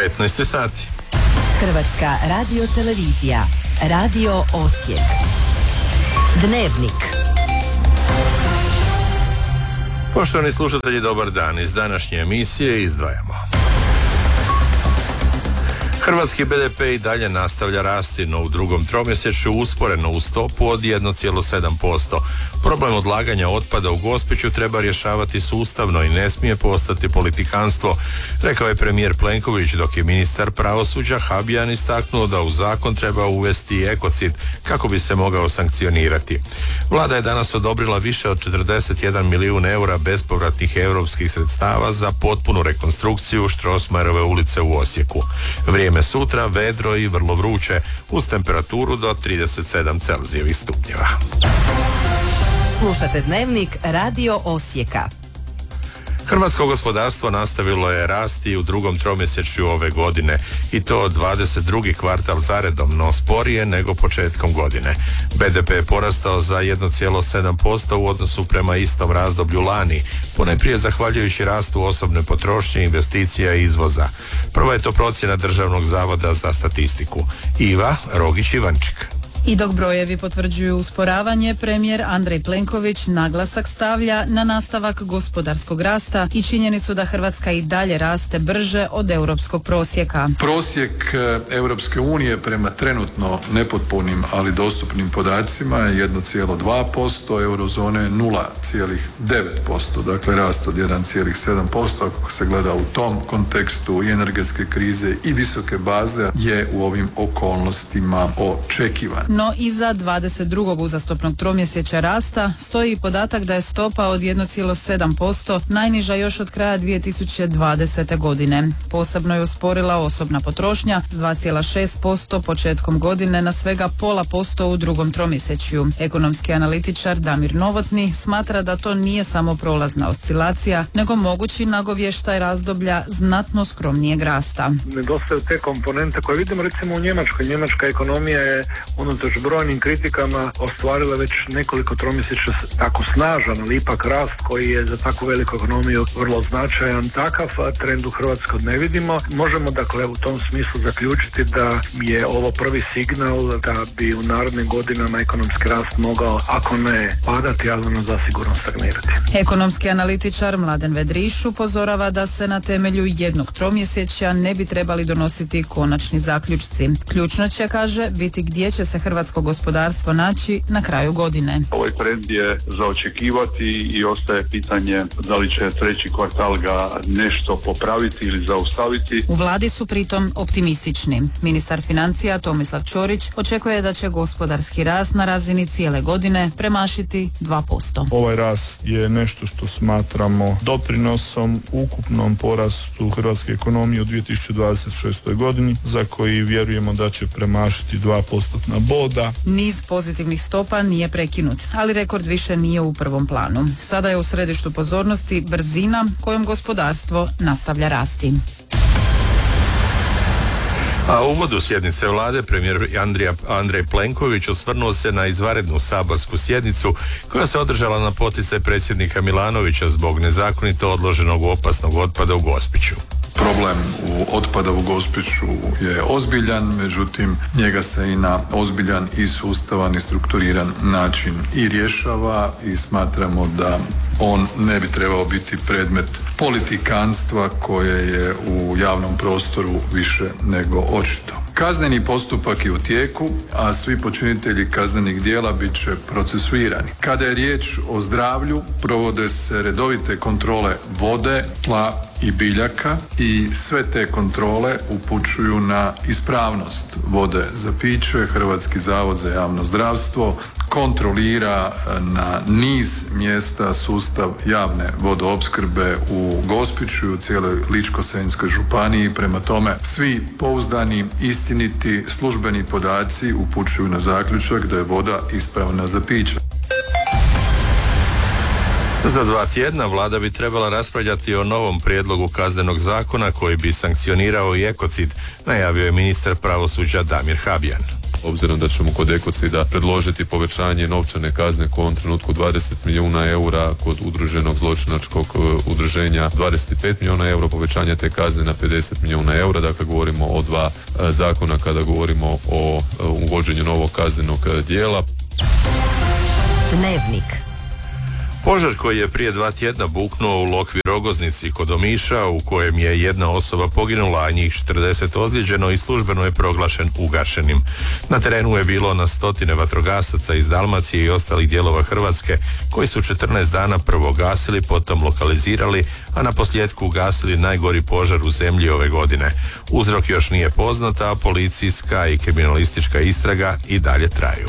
15 sati. Hrvatska radiotelevizija, Radio Osijek. Dnevnik. Poštovani slušatelji, dobar dan. Iz današnje emisije izdvajamo. Hrvatski BDP i dalje nastavlja rasti, no u drugom tromjesečju usporeno u stopu od 1,7%. Problem odlaganja otpada u Gospiću treba rješavati sustavno i ne smije postati politikanstvo, rekao je premijer Plenković, dok je ministar pravosuđa Habijan istaknuo da u zakon treba uvesti ekocid kako bi se mogao sankcionirati. Vlada je danas odobrila više od 41 milijun eura bespovratnih europskih sredstava za potpunu rekonstrukciju Strossmayerove ulice u Osijeku. Vrijeme sutra vedro i vrlo vruće uz temperaturu do 37 Celzijevih stupnjeva. Slušate Dnevnik Radio Osijeka. Hrvatsko gospodarstvo nastavilo je rasti u drugom tromjesečju ove godine i to 22. kvartal zaredom, no sporije nego početkom godine. BDP je porastao za 1,7% u odnosu prema istom razdoblju lani, ponajprije zahvaljujući rastu osobne potrošnje, investicija i izvoza. Prva je to procjena Državnog zavoda za statistiku. Iva Rogić-Ivančik. I dok brojevi potvrđuju usporavanje, premijer Andrej Plenković naglasak stavlja na nastavak gospodarskog rasta i činjenicu da Hrvatska i dalje raste brže od europskog prosjeka. Prosjek Europske unije prema trenutno nepotpunim, ali dostupnim podacima je 1,2%, eurozone je 0,9%, dakle rast od 1,7%, ako se gleda u tom kontekstu i energetske krize i visoke baze, je u ovim okolnostima očekivan. No iza 22. uzastopnog tromjesečja rasta stoji i podatak da je stopa od 1,7% najniža još od kraja 2020. godine. Posebno je usporila osobna potrošnja s 2,6% početkom godine na svega 0,5% u drugom tromjesečju. Ekonomski analitičar Damir Novotni smatra da to nije samo prolazna oscilacija, nego mogući nagovještaj razdoblja znatno skromnijeg rasta. Nedostaju te komponente koje vidimo recimo u Njemačkoj. Njemačka ekonomija je unatoč brojnim kritikama ostvarila već nekoliko tromjesečja tako snažan, ali ipak rast koji je za takvu veliku ekonomiju vrlo značajan. Takav trend u Hrvatskoj ne vidimo. Možemo dakle u tom smislu zaključiti da je ovo prvi signal da bi u narednim godinama ekonomski rast mogao, ako ne padati, ali ono zasigurno stagnirati. Ekonomski analitičar Mladen Vedriš upozorava da se na temelju jednog tromjesečja ne bi trebali donositi konačni zaključci. Ključno će, kaže, biti gdje će se hrvatsko gospodarstvo naći na kraju godine. Ovaj trend je za očekivati i ostaje pitanje da li će treći kvartal ga nešto popraviti ili zaustaviti. U vladi su pritom optimistični. Ministar financija Tomislav Ćorić očekuje da će gospodarski rast na razini cijele godine premašiti 2%. Ovaj rast je nešto što smatramo doprinosom ukupnom porastu hrvatske ekonomije u 2026. godini, za koji vjerujemo da će premašiti 2% boda. Niz pozitivnih stopa nije prekinut, ali rekord više nije u prvom planu. Sada je u središtu pozornosti brzina kojom gospodarstvo nastavlja rasti. A u uvodu sjednice vlade premijer Andrej Plenković osvrnuo se na izvanrednu saborsku sjednicu koja se održala na poticaj predsjednika Milanovića zbog nezakonito odloženog opasnog otpada u Gospiću. Problem otpada u Gospiću je ozbiljan, međutim njega se i na ozbiljan i sustavan i strukturiran način i rješava i smatramo da on ne bi trebao biti predmet politikanstva koje je u javnom prostoru više nego očito. Kazneni postupak je u tijeku, a svi počinitelji kaznenih djela bit će procesuirani. Kada je riječ o zdravlju, provode se redovite kontrole vode, tla i biljaka i sve te kontrole upućuju na ispravnost vode za piće. Hrvatski zavod za javno zdravstvo kontrolira na niz mjesta sustav javne vodoopskrbe u Gospiću i u cijeloj Ličko-senjskoj županiji. Prema tome, svi pouzdani, istiniti, službeni podaci upućuju na zaključak da je voda ispravna za piće. Za 2 tjedna vlada bi trebala raspravljati o novom prijedlogu kaznenog zakona koji bi sankcionirao i ekocid, najavio je ministar pravosuđa Damir Habijan. obzirom da ćemo kod ekocida predložiti povećanje novčane kazne koja u ovom trenutku 20 milijuna eura, kod udruženog zločinačkog udruženja 25 milijuna eura, povećanje te kazne na 50 milijuna eura. Dakle, govorimo o dva zakona kada govorimo o uvođenju novog kaznenog djela. Dnevnik. Požar koji je prije 2 tjedna buknuo u Lokvi Rogoznici kod Omiša, u kojem je jedna osoba poginula, a njih 40 ozlijeđeno i službeno je proglašen ugašenim. Na terenu je bilo na stotine vatrogasaca iz Dalmacije i ostalih dijelova Hrvatske, koji su 14 dana prvo gasili, potom lokalizirali, a na posljedku ugasili najgori požar u zemlji ove godine. Uzrok još nije poznat, a policijska i kriminalistička istraga i dalje traju.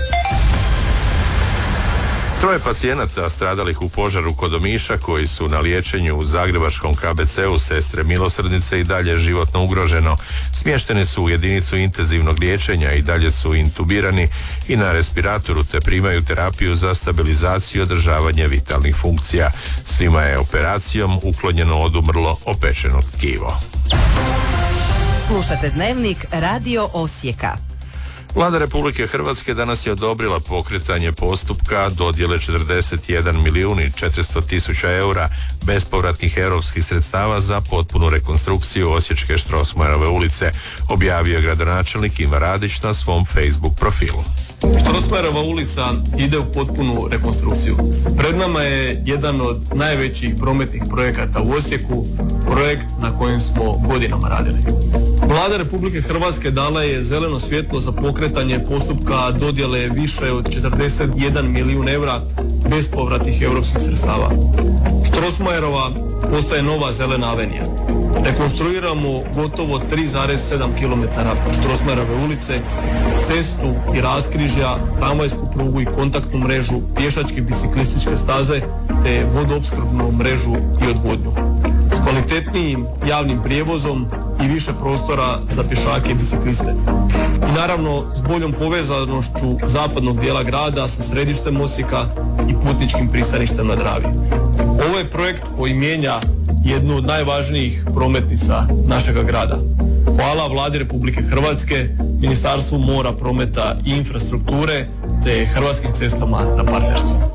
3 pacijenata stradalih u požaru kod Omiša, koji su na liječenju u zagrebačkom KBC-u Sestre Milosrdnice, i dalje životno ugroženo. Smješteni su u jedinicu intenzivnog liječenja i dalje su intubirani i na respiratoru, te primaju terapiju za stabilizaciju i održavanje vitalnih funkcija. Svima je operacijom uklonjeno odumrlo opečeno tkivo. Slušate Dnevnik Radio Osijeka. Vlada Republike Hrvatske danas je odobrila pokretanje postupka dodjele 41 milijun i 400 tisuća eura bespovratnih europskih sredstava za potpunu rekonstrukciju Osječke Strossmayerove ulice, objavio je gradonačelnik Ivan Radić na svom Facebook profilu. Strossmayerova ulica ide u potpunu rekonstrukciju. Pred nama je jedan od najvećih prometnih projekata u Osijeku, projekt na kojem smo godinama radili. Vlada Republike Hrvatske dala je zeleno svjetlo za pokretanje postupka dodjele više od 41 milijun eura bespovratnih europskih sredstava. Strossmayerova postaje nova zelena avenija. Rekonstruiramo gotovo 3,7 km Strossmayerove ulice, cestu i raskrižja, tramvajsku prugu i kontaktnu mrežu, pješačke biciklističke staze te vodoopskrbnu mrežu i odvodnju. S kvalitetnijim javnim prijevozom i više prostora za pješake i bicikliste. I naravno s boljom povezanošću zapadnog dijela grada sa središtem Osijeka i putničkim pristaništem na Dravi. Ovo je projekt koji mijenja jednu od najvažnijih prometnica našega grada. Hvala Vladi Republike Hrvatske, Ministarstvu mora, prometa i infrastrukture te Hrvatskim cestama na partnerstvu.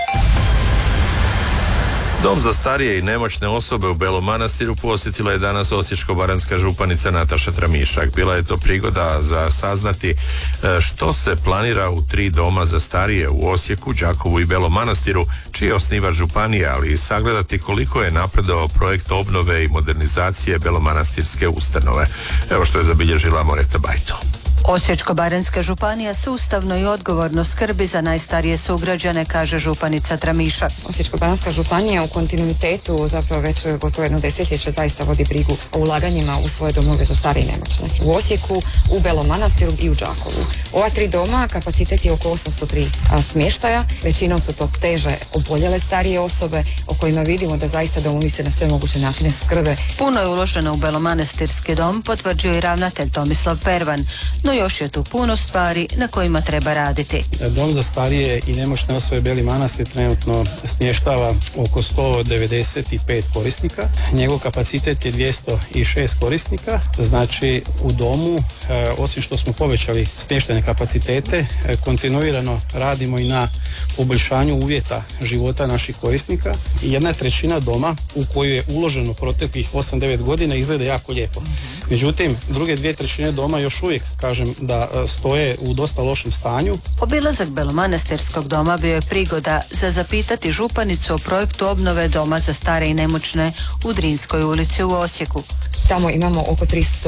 Dom za starije i nemoćne osobe u Belom Manastiru posjetila je danas osječko-baranjska županica Nataša Tramišak. Bila je to prigoda za saznati što se planira u 3 doma za starije u Osijeku, Đakovu i Belom Manastiru, čiji je osnivač županija, ali i sagledati koliko je napredovao projekt obnove i modernizacije belomanastirske ustanove. Evo što je zabilježila Moreta Bajto. Osječko-baranjska županija sustavno i odgovorno skrbi za najstarije sugrađane, kaže županica Tramišak. Osječko-baranjska županija u kontinuitetu zapravo već gotovo jedno desetljeće zaista vodi brigu o ulaganjima u svoje domove za stare i nemoćne. U Osijeku, u Belom Manastiru i u Đakovu. Ova 3 doma kapacitet je oko 803 smještaja. Većinom su to teže oboljele starije osobe o kojima vidimo da zaista domovice na sve moguće načine skrbe. Puno je uloženo u Belomanastirski dom, potvrđuje i ravnatelj Tomislav Pervan. No još je tu puno stvari na kojima treba raditi. Dom za starije i nemoćne osobe Beli Manastir trenutno smještava oko 195 korisnika. Njegov kapacitet je 206 korisnika. Znači u domu, osim što smo povećali smještajne kapacitete, kontinuirano radimo i na poboljšanju uvjeta života naših korisnika. I 1/3 doma u koju je uloženo proteklih 8-9 godina izgleda jako lijepo. Međutim, druge 2/3 doma još uvijek, kažem, da stoje u dosta lošem stanju. Obilazak Belomanastirskog doma bio je prigoda za zapitati županicu o projektu obnove doma za stare i nemoćne u Drinskoj ulici u Osijeku. Tamo imamo oko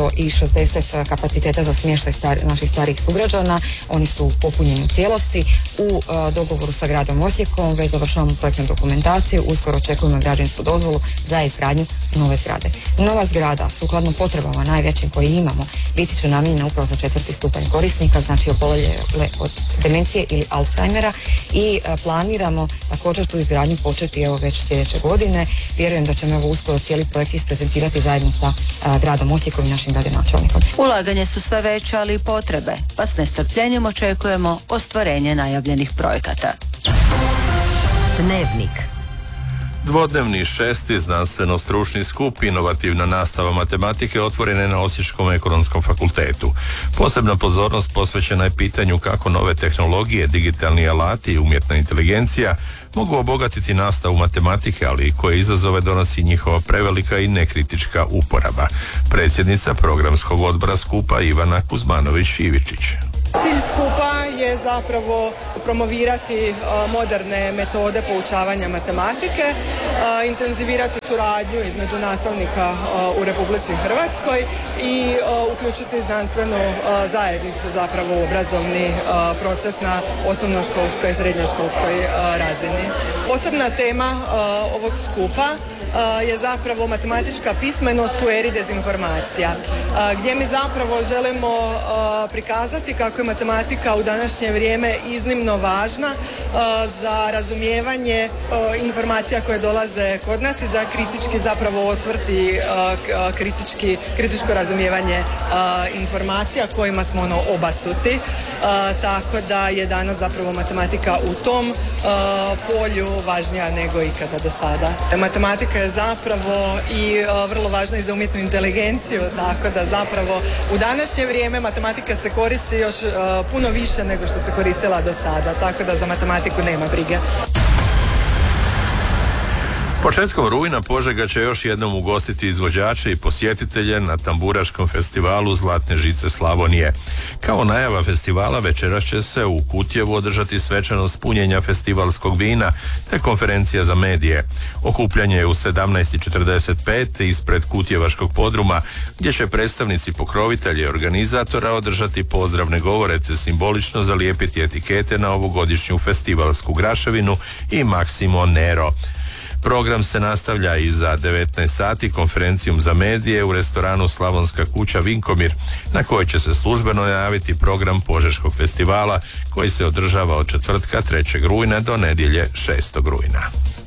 360 kapaciteta za smještaj naših starijih sugrađana. Oni su popunjeni u cijelosti. U dogovoru sa gradom Osijekom već završavamo projektnu dokumentaciju. Uskoro očekujemo građevinsku dozvolu za izgradnju nove zgrade. Nova zgrada, sukladno potrebama najvećim koje imamo, biti će namijenjena upravo za 4. stupanj korisnika, znači oboljele od demencije ili Alzheimera, i planiramo također tu izgradnju početi evo već sljedeće godine. Vjerujem da ćemo evo uskoro cijeli projekt isprezentirati zajedno sa gradom Osijekom i našim gradonačelnikom. Ulaganje su sve veće, ali i potrebe, pa s nestrpljenjem očekujemo ostvarenje najavljenih projekata. Dnevnik. Dvodnevni 6. znanstveno-stručni skup inovativna nastava matematike otvoren je na Osječkom ekonomskom fakultetu. Posebna pozornost posvećena je pitanju kako nove tehnologije, digitalni alati i umjetna inteligencija mogu obogatiti nastavu matematike, ali i koje izazove donosi njihova prevelika i nekritička uporaba. Predsjednica programskog odbora skupa Ivana Kuzmanović-Ivičić. Cilj skupa je zapravo promovirati moderne metode poučavanja matematike, intenzivirati suradnju između nastavnika u Republici Hrvatskoj i uključiti znanstvenu zajednicu zapravo u obrazovni proces na osnovnoškolskoj i srednjoškolskoj razini. Posebna tema ovog skupa je zapravo matematička pismenost u eri dezinformacija, gdje mi zapravo želimo prikazati kako je matematika u današnje vrijeme iznimno važna za razumijevanje informacija koje dolaze kod nas i za kritički zapravo osvrt i kritičko razumijevanje informacija kojima smo obasuti, tako da je danas zapravo matematika u tom polju važnija nego ikada do sada. Matematika je zapravo i vrlo važna i za umjetnu inteligenciju, tako da zapravo u današnje vrijeme matematika se koristi još puno više nego što se koristila do sada, tako da za matematiku nema brige. Početkom rujna Požega će još jednom ugostiti izvođače i posjetitelje na tamburaškom festivalu Zlatne žice Slavonije. Kao najava festivala večeras će se u Kutjevu održati svečanost punjenja festivalskog vina te konferencija za medije. Okupljanje je u 17:45 ispred Kutjevaškog podruma, gdje će predstavnici pokrovitelja i organizatora održati pozdravne govore te simbolično zalijepiti etikete na ovogodišnju festivalsku graševinu i Maksimo Nero. Program se nastavlja i za 19 sati konferencijom za medije u restoranu Slavonska kuća Vinkomir, na kojoj će se službeno najaviti program Požeškog festivala koji se održava od četvrtka 3. rujna do nedjelje 6. rujna.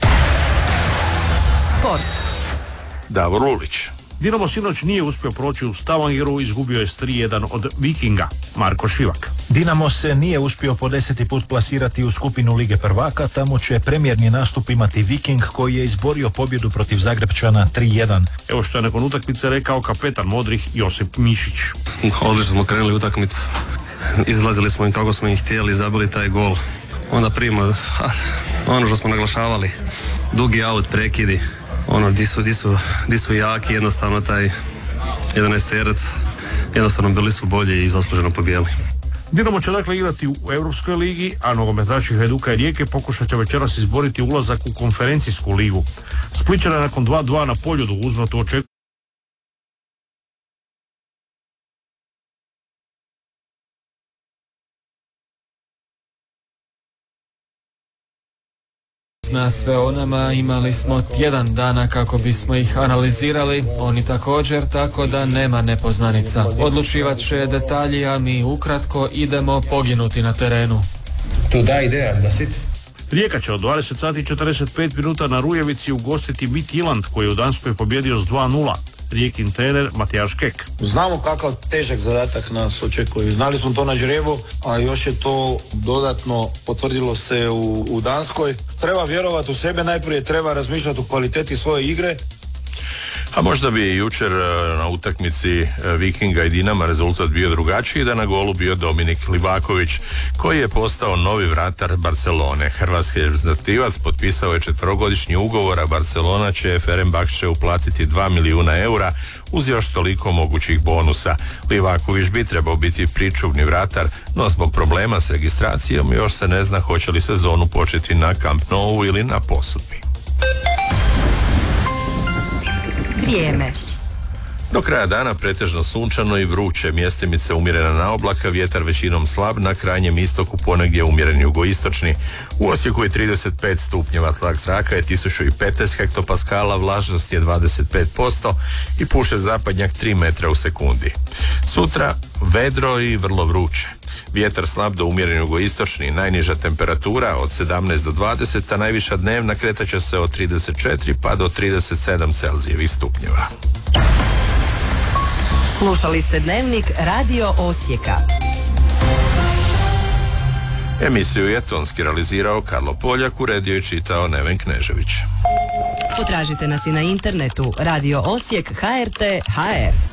Sport. Davor Lulić. Dinamo sinoć nije uspio proći u Stavangeru, izgubio je s 3-1 od Vikinga. Marko Šivak. Dinamo se nije uspio po 10. put plasirati u skupinu Lige prvaka, tamo će premijerni nastup imati Viking koji je izborio pobjedu protiv Zagrebčana 3-1. Evo što je nakon utakmice rekao kapetan Modrih Josip Mišić. Odlično smo krenuli utakmicu, izlazili smo im kako smo ih htjeli, zabili taj gol. Onda prima ono što smo naglašavali, dugi aut, prekidi. Ono, di su jaki, jednostavno taj 11-terac, jednostavno bili su bolji i zasluženo pobijeli. Dinamo će dakle igrati u Europskoj ligi, a nogometaši Hajduka i Rijeke pokušat će večeras izboriti ulazak u konferencijsku ligu. Splićani nakon 2-2 na Poljudu uzmatu očekuju Zna sve o nama, imali smo tjedan dana kako bismo ih analizirali, oni također, tako da nema nepoznanica. Odlučivat će detalji, a mi ukratko idemo poginuti na terenu. To da ideja, da sit. Rijeka će od 20 sati i 45 minuta na Rujevici ugostiti Midtjylland koji je u Danskoj pobjedio s 2-0. Rijekin trener Matijaš Kek. Znamo kakav težak zadatak nas očekuje. Znali smo to na žrebu, a još je to dodatno potvrdilo se u Danskoj. Treba vjerovati u sebe, najprije treba razmišljati o kvaliteti svoje igre. A možda bi jučer na utakmici Vikinga i Dinama rezultat bio drugačiji da na golu bio Dominik Livaković, koji je postao novi vratar Barcelone. Hrvatski reprezentativac potpisao je 4-godišnji ugovor, a Barcelona će Fenerbahče uplatiti 2 milijuna eura uz još toliko mogućih bonusa. Livaković bi trebao biti pričuvni vratar, no zbog problema s registracijom još se ne zna hoće li sezonu početi na Camp Nou ili na posudbi. Vrijeme. Do kraja dana pretežno sunčano i vruće, mjestimice umjerena na oblaka, vjetar većinom slab, na krajnjem istoku ponegdje umjeren jugoistočni. U Osijeku je 35 stupnjeva, tlak zraka je 1015 hektopaskala, vlažnost je 25% i puše zapadnjak 3 metra u sekundi. Sutra vedro i vrlo vruće. Vjetar slab do umjeren jugoistočni, najniža temperatura od 17 do 20, a najviša dnevna kretaće se od 34 pa do 37 Celzijevih stupnjeva. Slušali ste Dnevnik Radio Osijeka. Emisiju je tonski realizirao Karlo Poljak, uredio i čitao Neven Knežević. Potražite nas i na internetu Radio Osijek HRT HR.